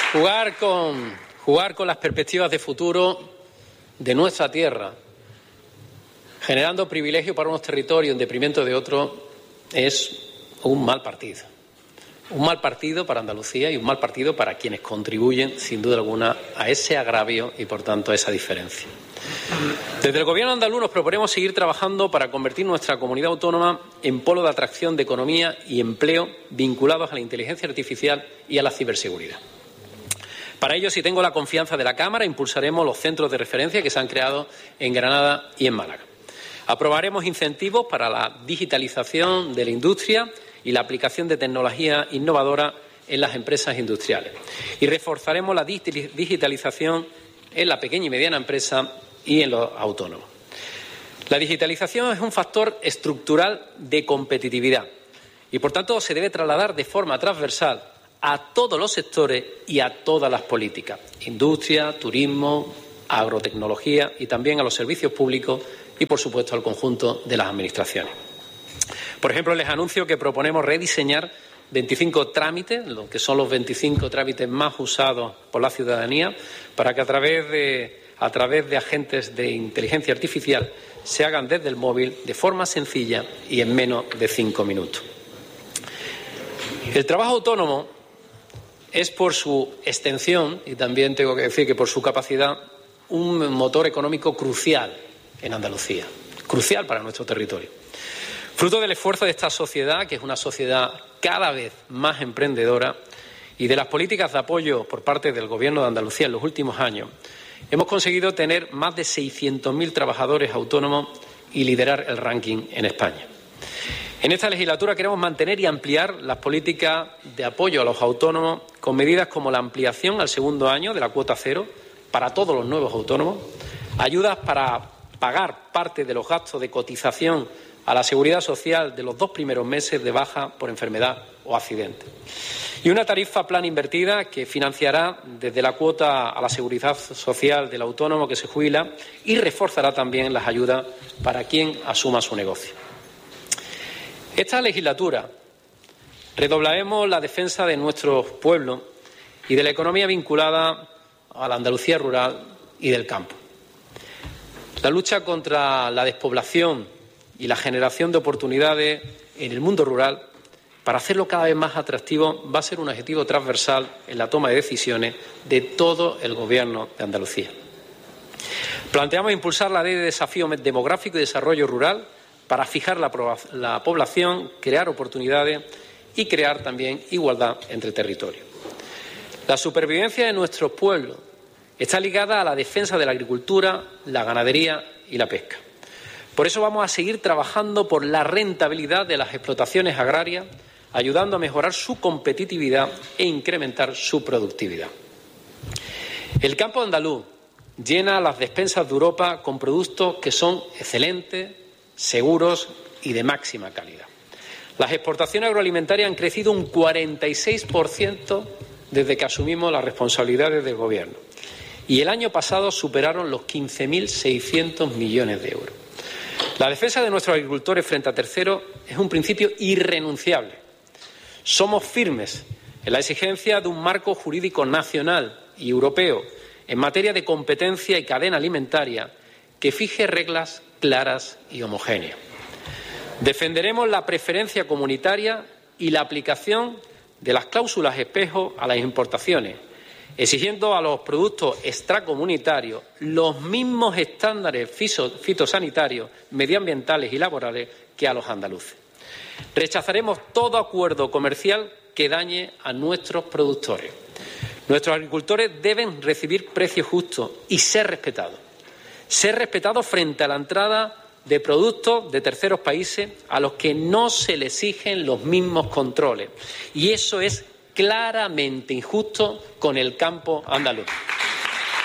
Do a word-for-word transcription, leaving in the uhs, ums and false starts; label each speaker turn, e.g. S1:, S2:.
S1: Jugar con, jugar con las perspectivas de futuro de nuestra tierra, generando privilegio para unos territorios en detrimento de otros, es un mal partido. Un mal partido para Andalucía y un mal partido para quienes contribuyen, sin duda alguna, a ese agravio y, por tanto, a esa diferencia. Desde el Gobierno andaluz nos proponemos seguir trabajando para convertir nuestra comunidad autónoma en polo de atracción de economía y empleo vinculados a la inteligencia artificial y a la ciberseguridad. Para ello, si tengo la confianza de la Cámara, impulsaremos los centros de referencia que se han creado en Granada y en Málaga. Aprobaremos incentivos para la digitalización de la industria y la aplicación de tecnología innovadora en las empresas industriales. Y reforzaremos la digitalización en la pequeña y mediana empresa y en los autónomos. La digitalización es un factor estructural de competitividad y, por tanto, se debe trasladar de forma transversal a todos los sectores y a todas las políticas, industria, turismo, agrotecnología y también a los servicios públicos y, por supuesto, al conjunto de las administraciones. Por ejemplo, les anuncio que proponemos rediseñar veinticinco trámites, lo que son los veinticinco trámites más usados por la ciudadanía, para que a través de, a través de agentes de inteligencia artificial se hagan desde el móvil de forma sencilla y en menos de cinco minutos. El trabajo autónomo es, por su extensión, y también tengo que decir que por su capacidad, un motor económico crucial en Andalucía, crucial para nuestro territorio. Fruto del esfuerzo de esta sociedad, que es una sociedad cada vez más emprendedora, y de las políticas de apoyo por parte del Gobierno de Andalucía en los últimos años, hemos conseguido tener más de seiscientos mil trabajadores autónomos y liderar el ranking en España. En esta legislatura queremos mantener y ampliar las políticas de apoyo a los autónomos con medidas como la ampliación al segundo año de la cuota cero para todos los nuevos autónomos, ayudas para pagar parte de los gastos de cotización a la seguridad social de los dos primeros meses de baja por enfermedad o accidente. Y una tarifa plan invertida que financiará desde la cuota a la seguridad social del autónomo que se jubila y reforzará también las ayudas para quien asuma su negocio. Esta legislatura redoblaremos la defensa de nuestros pueblos y de la economía vinculada a la Andalucía rural y del campo. La lucha contra la despoblación y la generación de oportunidades en el mundo rural, para hacerlo cada vez más atractivo, va a ser un objetivo transversal en la toma de decisiones de todo el Gobierno de Andalucía. Planteamos impulsar la Ley de Desafío Demográfico y Desarrollo Rural para fijar la, la población, crear oportunidades y crear también igualdad entre territorios. La supervivencia de nuestros pueblos está ligada a la defensa de la agricultura, la ganadería y la pesca. Por eso vamos a seguir trabajando por la rentabilidad de las explotaciones agrarias, ayudando a mejorar su competitividad e incrementar su productividad. El campo andaluz llena las despensas de Europa con productos que son excelentes, seguros y de máxima calidad. Las exportaciones agroalimentarias han crecido un cuarenta y seis por ciento desde que asumimos las responsabilidades del Gobierno y el año pasado superaron los quince mil seiscientos millones de euros. La defensa de nuestros agricultores frente a terceros es un principio irrenunciable. Somos firmes en la exigencia de un marco jurídico nacional y europeo en materia de competencia y cadena alimentaria que fije reglas claras y homogéneas. Defenderemos la preferencia comunitaria y la aplicación de las cláusulas espejo a las importaciones, exigiendo a los productos extracomunitarios los mismos estándares fitosanitarios, medioambientales y laborales que a los andaluces. Rechazaremos todo acuerdo comercial que dañe a nuestros productores. Nuestros agricultores deben recibir precios justos y ser respetados. Ser respetados frente a la entrada de productos de terceros países a los que no se les exigen los mismos controles. Y eso es claramente injusto con el campo andaluz.